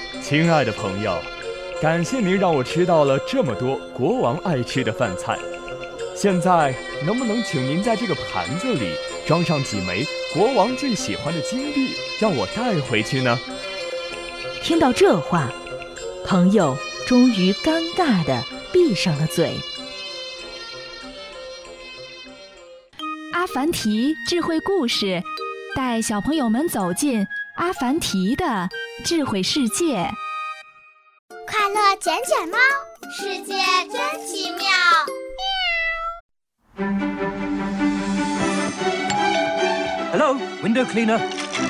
亲爱的朋友，感谢您让我吃到了这么多国王爱吃的饭菜。现在能不能请您在这个盘子里装上几枚国王最喜欢的金币，让我带回去呢？ 听到这话，朋友终于尴尬地闭上了嘴。 阿凡提智慧故事，带小朋友们走进阿凡提的智慧世界。 快乐捡捡猫，世界真奇妙。 Hello, window cleaner.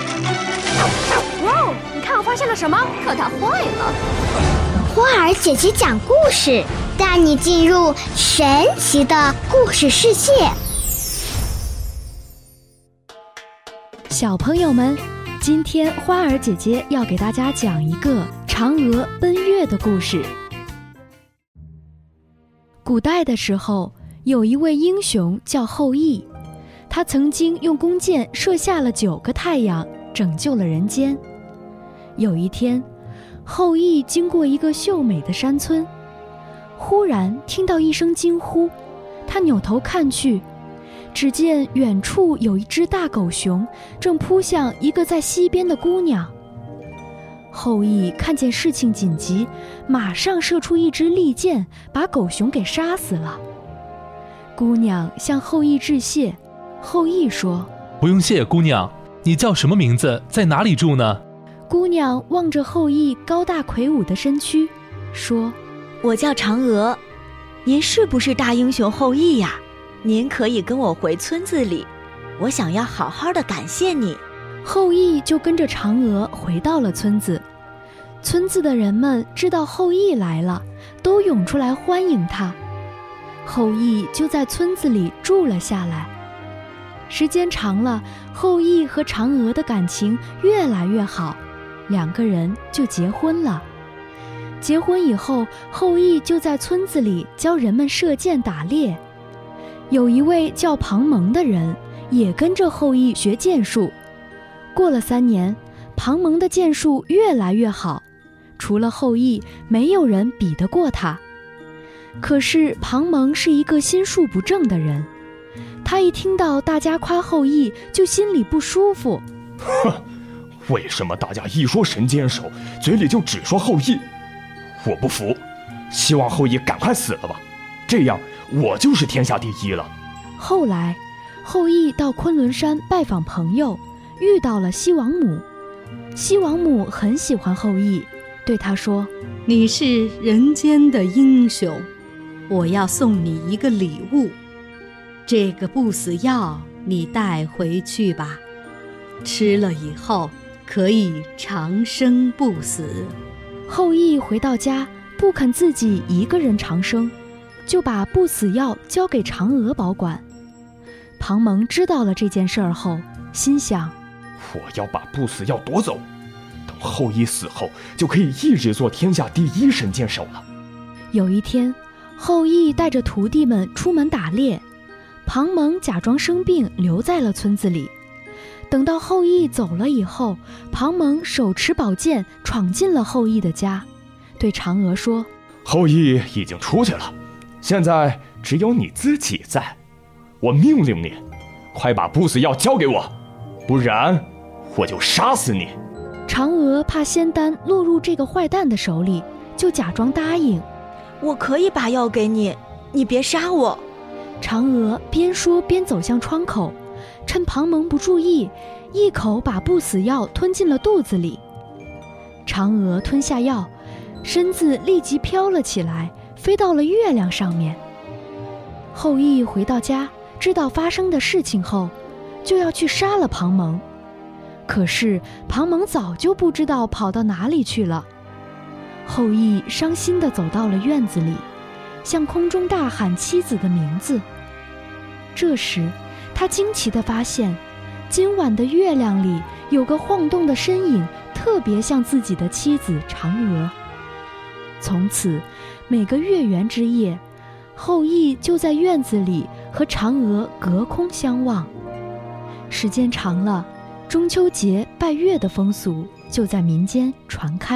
哇哦，你看我发现了什么？可它坏了。 花儿姐姐讲故事，带你进入神奇的故事世界。 小朋友们，今天花儿姐姐要给大家讲一个嫦娥奔月的故事。古代的时候，有一位英雄叫后羿，他曾经用弓箭射下了9个太阳，拯救了人间。有一天，后羿经过一个秀美的山村，忽然听到一声惊呼，他扭头看去，只见远处有一只大狗熊正扑向一个在溪边的姑娘。后羿看见事情紧急，马上射出一支利箭，把狗熊给杀死了。姑娘向后羿致谢，后羿说： 不用谢，姑娘，你叫什么名字，在哪里住呢？ 姑娘望着后羿高大魁梧的身躯，说： 我叫嫦娥，您是不是大英雄后羿呀？您可以跟我回村子里，我想要好好的感谢你。 后羿就跟着嫦娥回到了村子。村子的人们知道后羿来了，都涌出来欢迎他。后羿就在村子里住了下来。时间长了，后羿和嫦娥的感情越来越好，2个人就结婚了。结婚以后，后羿就在村子里教人们射箭打猎。有一位叫庞蒙的人也跟着后羿学箭术。过了3年，庞蒙的箭术越来越好，除了后羿，没有人比得过他。可是庞蒙是一个心术不正的人，他一听到大家夸后羿，就心里不舒服。 哼，为什么大家一说神箭手，嘴里就只说后羿？我不服，希望后羿赶快死了吧，这样我就是天下第一了。 后来，后羿到昆仑山拜访朋友，遇到了西王母。西王母很喜欢后羿，对他说： 你是人间的英雄，我要送你一个礼物，这个不死药你带回去吧，吃了以后可以长生不死。 后羿回到家，不肯自己一个人长生，就把不死药交给嫦娥保管。庞蒙知道了这件事儿后，心想： 我要把不死药夺走，等后羿死后，就可以一直做天下第一神箭手了。 有一天，后羿带着徒弟们出门打猎，庞蒙假装生病留在了村子里。等到后羿走了以后，庞蒙手持宝剑闯进了后羿的家，对嫦娥说： 后羿已经出去了，现在只有你自己在，我命令你，快把不死药交给我，不然我就杀死你。 嫦娥怕仙丹落入这个坏蛋的手里，就假装答应： 我可以把药给你，你别杀我。 嫦娥边说边走向窗口，趁庞蒙不注意，一口把不死药吞进了肚子里。嫦娥吞下药，身子立即飘了起来，飞到了月亮上面。后羿回到家，知道发生的事情后，就要去杀了庞蒙。可是庞蒙早就不知道跑到哪里去了。后羿伤心地走到了院子里，向空中大喊妻子的名字。这时他惊奇地发现，今晚的月亮里有个晃动的身影，特别像自己的妻子嫦娥。从此每个月圆之夜，后羿就在院子里和嫦娥隔空相望。时间长了，中秋节拜月的风俗就在民间传开。